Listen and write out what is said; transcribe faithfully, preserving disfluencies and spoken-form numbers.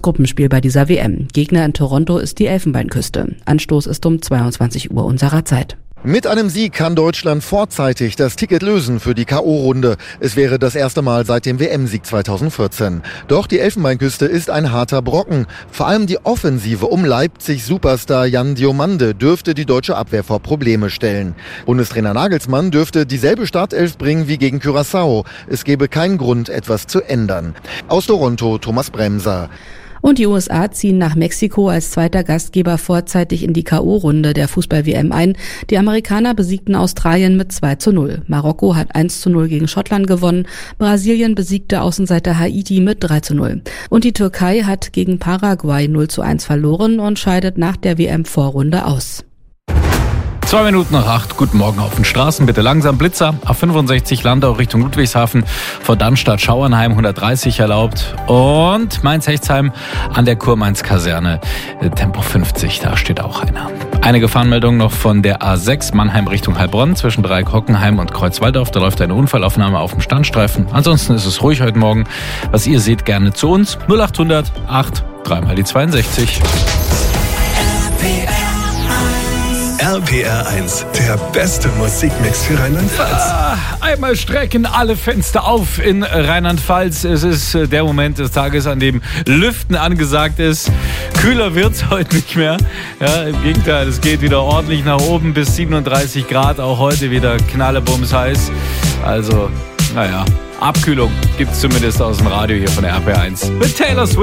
Gruppenspiel bei dieser W M. Gegner in Toronto ist die Elfenbeinküste. Anstoß ist um zweiundzwanzig Uhr unserer Zeit. Mit einem Sieg kann Deutschland vorzeitig das Ticket lösen für die K O-Runde. Es wäre das erste Mal seit dem W M-Sieg zweitausendvierzehn. Doch die Elfenbeinküste ist ein harter Brocken. Vor allem die Offensive um Leipzig-Superstar Jan Diomande dürfte die deutsche Abwehr vor Probleme stellen. Bundestrainer Nagelsmann dürfte dieselbe Startelf bringen wie gegen Curaçao. Es gäbe keinen Grund, etwas zu ändern. Aus Toronto, Thomas Bremser. Und die U S A ziehen nach Mexiko als zweiter Gastgeber vorzeitig in die K O-Runde der Fußball-W M ein. Die Amerikaner besiegten Australien mit zwei zu null. Marokko hat eins zu null gegen Schottland gewonnen. Brasilien besiegte Außenseiter Haiti mit drei zu null. Und die Türkei hat gegen Paraguay null zu eins verloren und scheidet nach der W M-Vorrunde aus. Zwei Minuten nach acht. Guten Morgen auf den Straßen. Bitte langsam. Blitzer. A fünfundsechzig Landau Richtung Ludwigshafen. Vor Dannstatt Schauernheim hundertdreißig erlaubt. Und Mainz-Hechtsheim an der Kurmainz-Kaserne. Tempo fünfzig. Da steht auch einer. Eine Gefahrenmeldung noch von der A sechs Mannheim Richtung Heilbronn. Zwischen Dreieck-Hockenheim und Kreuzwaldorf. Da läuft eine Unfallaufnahme auf dem Standstreifen. Ansonsten ist es ruhig heute Morgen. Was ihr seht, gerne zu uns. null achthundert acht dreimal die zweiundsechzig. R P R eins, der beste Musikmix für Rheinland-Pfalz. Ja, einmal strecken alle Fenster auf in Rheinland-Pfalz. Es ist der Moment des Tages, an dem Lüften angesagt ist. Kühler wird's heute nicht mehr. Ja, im Gegenteil, es geht wieder ordentlich nach oben bis siebenunddreißig Grad. Auch heute wieder knallebums heiß. Also, naja, Abkühlung gibt's zumindest aus dem Radio hier von der R P R eins. Mit Taylor Swift.